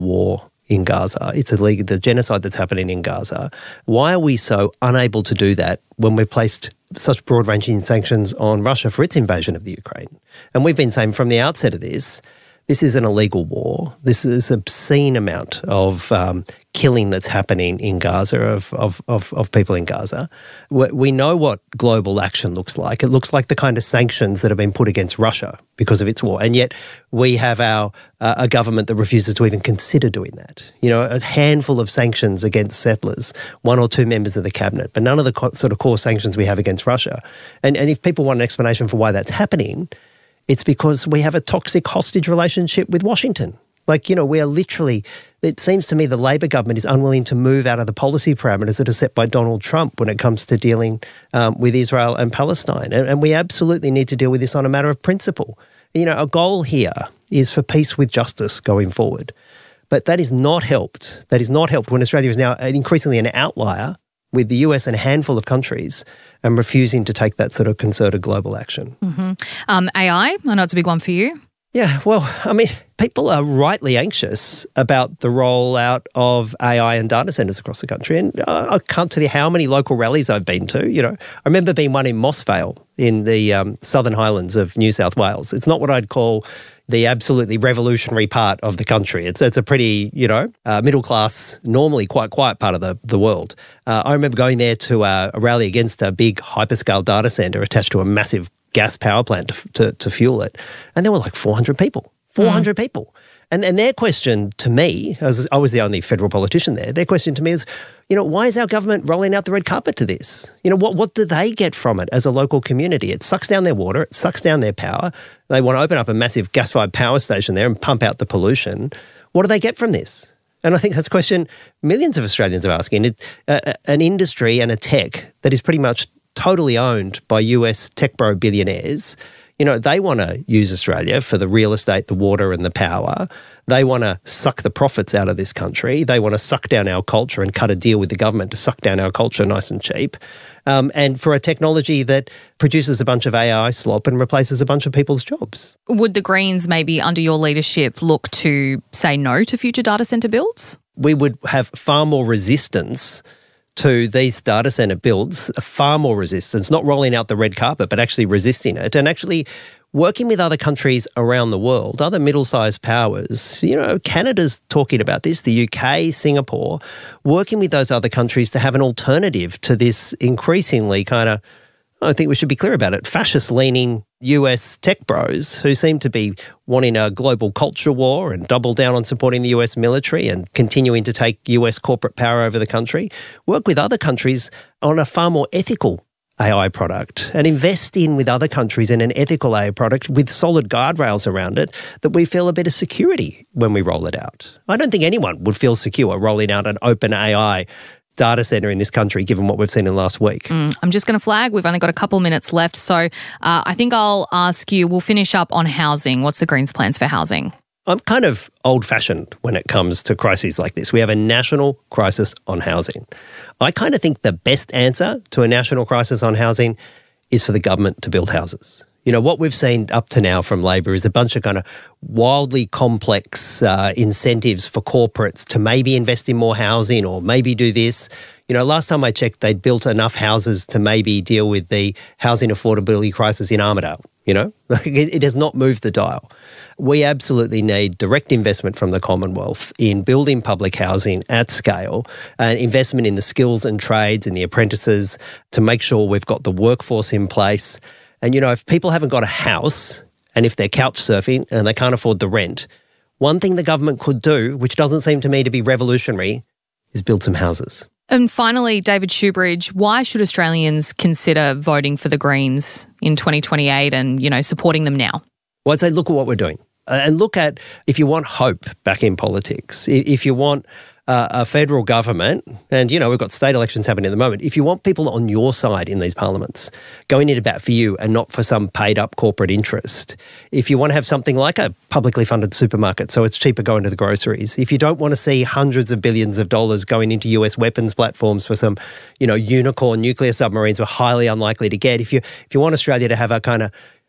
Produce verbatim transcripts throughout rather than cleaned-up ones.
war in Gaza. It's illegal, the genocide that's happening in Gaza. Why are we so unable to do that when we've placed such broad-ranging sanctions on Russia for its invasion of the Ukraine? And we've been saying from the outset of this, this is an illegal war. This is an obscene amount of um, killing that's happening in Gaza, of, of, of, of people in Gaza. We, we know what global action looks like. It looks like the kind of sanctions that have been put against Russia because of its war. And yet we have our uh, a government that refuses to even consider doing that. You know, a handful of sanctions against settlers, one or two members of the cabinet, but none of the co- sort of core sanctions we have against Russia. And, and if people want an explanation for why that's happening, it's because we have a toxic hostage relationship with Washington. Like, you know, we are literally, it seems to me the Labor government is unwilling to move out of the policy parameters that are set by Donald Trump when it comes to dealing um, with Israel and Palestine. And, and we absolutely need to deal with this on a matter of principle. You know, our goal here is for peace with justice going forward. But that is not helped. That is not helped when Australia is now increasingly an outlier with the U S and a handful of countries and refusing to take that sort of concerted global action. Mm-hmm. Um, A I, I know it's a big one for you. Yeah, well, I mean, people are rightly anxious about the rollout of A I and data centres across the country. And uh, I can't tell you how many local rallies I've been to. You know, I remember being one in Moss Vale in the um, Southern Highlands of New South Wales. It's not what I'd call the absolutely revolutionary part of the country. It's it's a pretty, you know, uh, middle class, normally quite quiet part of the, the world. Uh, I remember going there to uh, a rally against a big hyperscale data centre attached to a massive gas power plant to, to, to fuel it. And there were like four hundred people, four hundred mm. people. And, and their question to me, as I was the only federal politician there, their question to me is, you know, why is our government rolling out the red carpet to this? You know, what, what do they get from it as a local community? It sucks down their water, it sucks down their power. They want to open up a massive gas-fired power station there and pump out the pollution. What do they get from this? And I think that's a question millions of Australians are asking. It, uh, an industry and a tech that is pretty much totally owned by U S tech bro billionaires. You know, they want to use Australia for the real estate, the water and the power. They want to suck the profits out of this country. They want to suck down our culture and cut a deal with the government to suck down our culture nice and cheap. Um, and for a technology that produces a bunch of A I slop and replaces a bunch of people's jobs. Would the Greens maybe under your leadership look to say no to future data centre builds? We would have far more resistance to these data centre builds, far more resistance, not rolling out the red carpet, but actually resisting it and actually working with other countries around the world, other middle-sized powers. You know, Canada's talking about this, the U K, Singapore, working with those other countries to have an alternative to this increasingly kind of, I think we should be clear about it, fascist-leaning U S tech bros who seem to be wanting a global culture war and double down on supporting the U S military and continuing to take U S corporate power over the country. Work with other countries on a far more ethical A I product and invest in with other countries in an ethical A I product with solid guardrails around it that we feel a bit of security when we roll it out. I don't think anyone would feel secure rolling out an open A I data centre in this country, given what we've seen in the last week. Mm, I'm just going to flag, we've only got a couple minutes left. So uh, I think I'll ask you, we'll finish up on housing. What's the Greens' plans for housing? I'm kind of old-fashioned when it comes to crises like this. We have a national crisis on housing. I kind of think the best answer to a national crisis on housing is for the government to build houses. You know, what we've seen up to now from Labor is a bunch of kind of wildly complex uh, incentives for corporates to maybe invest in more housing or maybe do this. You know, last time I checked, they'd built enough houses to maybe deal with the housing affordability crisis in Armidale. You know, it, it has not moved the dial. We absolutely need direct investment from the Commonwealth in building public housing at scale and investment in the skills and trades and the apprentices to make sure we've got the workforce in place. And, you know, if people haven't got a house and if they're couch surfing and they can't afford the rent, one thing the government could do, which doesn't seem to me to be revolutionary, is build some houses. And finally, David Shoebridge, why should Australians consider voting for the Greens in twenty twenty-eight and, you know, supporting them now? Well, I'd say look at what we're doing. And look at, if you want hope back in politics, if you want uh, a federal government, and, you know, we've got state elections happening at the moment, if you want people on your side in these parliaments going in to bat for you and not for some paid-up corporate interest, if you want to have something like a publicly funded supermarket so it's cheaper going to the groceries, if you don't want to see hundreds of billions of dollars going into U S weapons platforms for some, you know, unicorn nuclear submarines we're highly unlikely to get, if you if you want Australia to have a kind of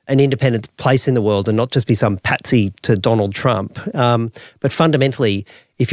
an independent place in the world and not just be some patsy to Donald Trump. Um, but fundamentally,